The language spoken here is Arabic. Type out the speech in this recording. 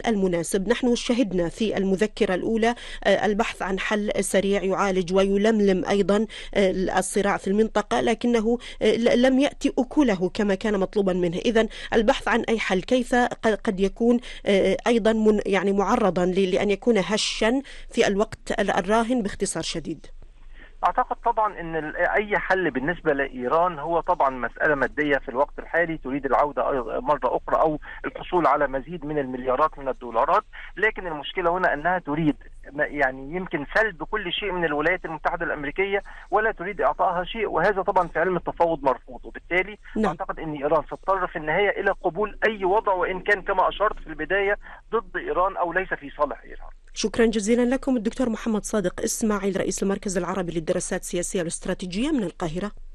الحل المناسب. نحن شهدنا في المذكرة الأولى البحث عن حل سريع يعالج ويلملم أيضا الصراع في المنطقة، لكنه لم يأتي أكله كما كان مطلوبا منه. إذن البحث عن أي حل كيف قد يكون أيضا يعني معرضا لأن يكون هشا في الوقت الراهن باختصار شديد؟ أعتقد طبعا أن أي حل بالنسبة لإيران هو طبعا مسألة مادية في الوقت الحالي، تريد العودة مرة أخرى أو الحصول على مزيد من المليارات من الدولارات. لكن المشكلة هنا أنها تريد يعني يمكن سلب كل شيء من الولايات المتحدة الأمريكية ولا تريد إعطائها شيء، وهذا طبعا في علم التفاوض مرفوض. وبالتالي أعتقد أن إيران ستضطر في النهاية إلى قبول أي وضع، وإن كان كما أشرت في البداية ضد إيران أو ليس في صالح إيران. شكرا جزيلا لكم الدكتور محمد صادق إسماعيل، رئيس المركز العربي للدراسات السياسية والاستراتيجية من القاهرة.